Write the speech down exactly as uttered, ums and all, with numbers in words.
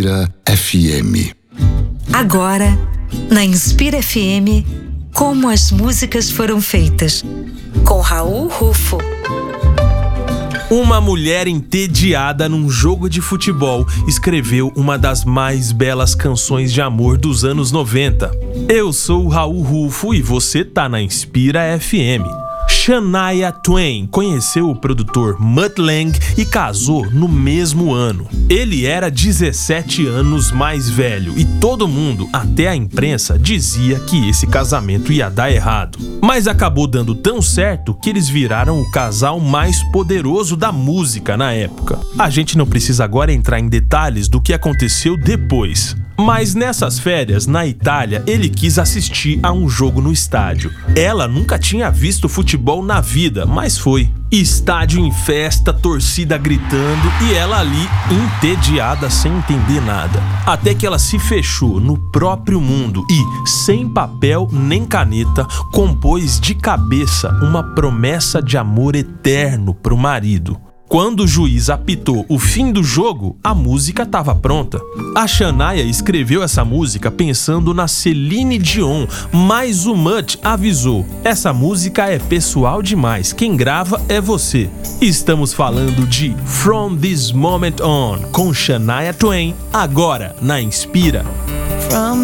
Inspira F M. Agora, na Inspira F M, Como as Músicas Foram Feitas, com Raul Rufo. Uma mulher entediada num jogo de futebol escreveu uma das mais belas canções de amor dos anos noventa. Eu sou o Raul Rufo e você tá na Inspira F M. Shania Twain conheceu o produtor Mutt Lange e casou no mesmo ano. Ele era dezessete anos mais velho e todo mundo, até a imprensa, dizia que esse casamento ia dar errado. Mas acabou dando tão certo que eles viraram o casal mais poderoso da música na época. A gente não precisa agora entrar em detalhes do que aconteceu depois. Mas nessas férias, na Itália, ele quis assistir a um jogo no estádio. Ela nunca tinha visto futebol na vida, mas foi. Estádio em festa, torcida gritando e ela ali entediada sem entender nada. Até que ela se fechou no próprio mundo e, sem papel nem caneta, compôs de cabeça uma promessa de amor eterno pro marido. Quando o juiz apitou o fim do jogo, a música estava pronta. A Shania escreveu essa música pensando na Celine Dion, mas o Mutt avisou: essa música é pessoal demais, quem grava é você. Estamos falando de From This Moment On, com Shania Twain, agora na Inspira. From